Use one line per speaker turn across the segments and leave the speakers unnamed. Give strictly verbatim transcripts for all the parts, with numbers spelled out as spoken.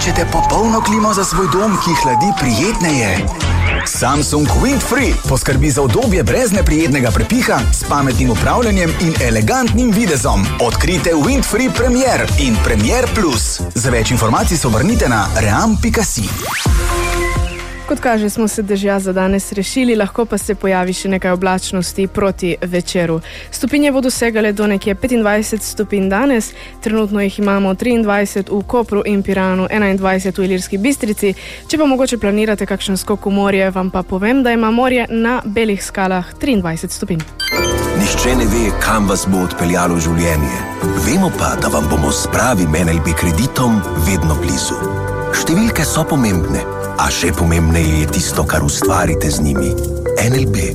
Hočete popolno klimo za svoj dom, ki hladi prijetneje? Samsung Windfree poskrbi za udobje brez neprijetnega prepiha, s pametnim upravljanjem in elegantnim videzom. Odkrite Windfree Premier in Premier Plus. Za več informacij se obrnite na ream pika si.
Kot kaže, smo se dežja za danes rešili, lahko pa se pojavi še nekaj oblačnosti proti večeru. Stopinje bodo segale do nekje petindvajset stopinj danes, trenutno jih imamo triindvajset v Kopru in Piranu, enaindvajset v Ilirski Bistrici. Če pa mogoče planirate kakšen skok v morje, vam pa povem, da ima morje na Belih skalah triindvajset stopinj.
Nihče ne ve, kam vas bo odpeljalo življenje. Vemo pa, da vam bomo s pravim en el be kreditom vedno blizu. Številke so pomembne, a še pomembneje je tisto, kar ustvarite z njimi. en el be.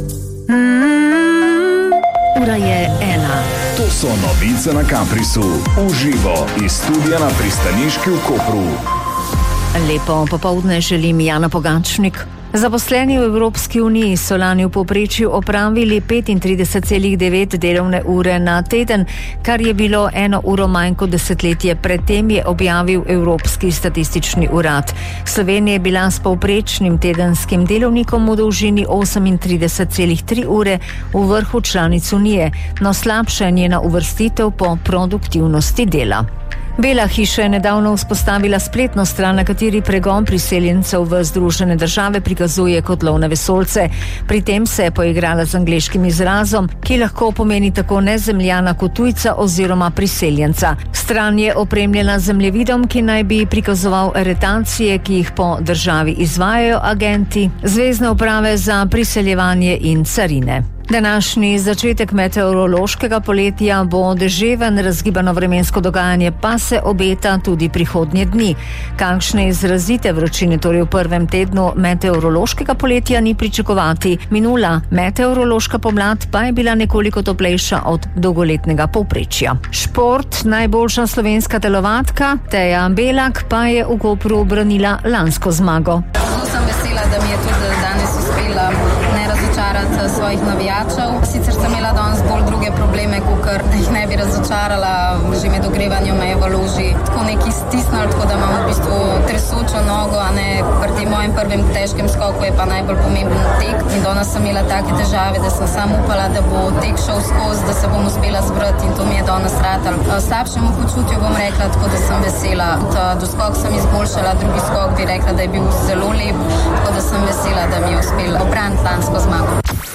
Mm, ura je ena.
To so novice na Caprisu. Uživo iz studia na pristaniški v Kopru.
Lepo popoldne želim Jana Pogačnik. Zaposleni v Evropski uniji so lani v povprečju opravili petintrideset celih devet delovne ure na teden, kar je bilo eno uro manj kot desetletje predtem, je objavil Evropski statistični urad. Slovenija je bila s povprečnim tedenskim delovnikom v dolžini osemintrideset celih tri ure v vrhu članic unije, no slabša je njena uvrstitev po produktivnosti dela. Bela hiša je nedavno vzpostavila spletno stran, na kateri pregon priseljencev v Združene države prikazuje kot lov na vesoljce. Pri tem se je poigrala z angleškim izrazom, ki lahko pomeni tako nezemljana kot tujca oziroma priseljenca. Stran je opremljena z zemljevidom, ki naj bi prikazoval aretacije, ki jih po državi izvajajo agenti Zvezne uprave za priseljevanje in carine. Današnji začetek meteorološkega poletja bo deževen, razgibano vremensko dogajanje pa se obeta tudi prihodnje dni. Kakšne izrazite vročine torej v prvem tednu meteorološkega poletja ni pričakovati. Minula meteorološka pomlad pa je bila nekoliko toplejša od dolgoletnega povprečja. Šport, najboljša slovenska telovadka Teja Belak pa je v Kopru branila lansko zmago.
Zelo sem vesela, da mi je tudi danes uspela ne razočarati svojih navijačev. Sicer sem imela danes bolj druge probleme, kakor da jih ne bi razočarala, že med ogrevanjem me je v loži tako neki stisnil, tako da imam v bistvu tresočo nogo, a ne pri tem mojem prvem težkem skoku je pa najbolj pomemben tek. In danes sem imela take težave, da sem samo upala, da bo tek šel skozi, da se bom uspela zbrati in to mi je danes ratal. Slabšemu počutju bom rekla, tako da sem vesela. Do skok sem izboljšala, drugi skok bi rekla, da je bil zelo lep, tako da sem vesela, da mi je uspela obraniti lansko zmago.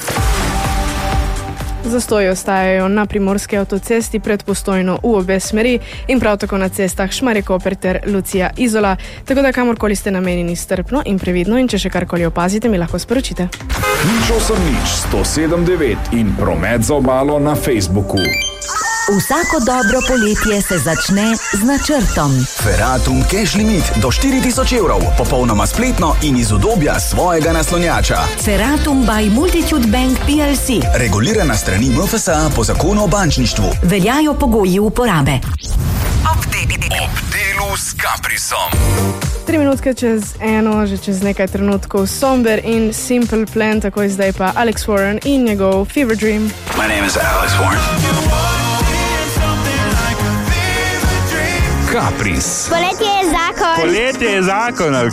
Zastoji ostajajo na primorski avtocesti pred Postojno v obe smeri in prav tako na cestah Šmarje-Koper ter Lucija-Izola, tako da kamorkoli ste namenjeni strpno in previdno in če še karkoli opazite, mi lahko sporočite.
Nič osem nič sto sedem devet in promet za obalo na Facebooku.
Vsako dobro poletje se začne z načrtom.
Ferratum Cash Limit do štiri tisoč evrov, popolnoma spletno in iz udobja svojega naslonjača.
Ferratum by Multitude Bank P L C.
Regulirana strani M F S A po zakonu o bančništvu.
Veljajo pogoji uporabe.
Ob delu s Caprisom.
Tri minutke čez eno, že čez nekaj trenutkov Somber in Simple Plan, takoj zdaj pa Alex Warren in njegov Fever Dream.
My name is Alex Warren.
Capris.
Poletje je zakon.
Poletje je zakon, ali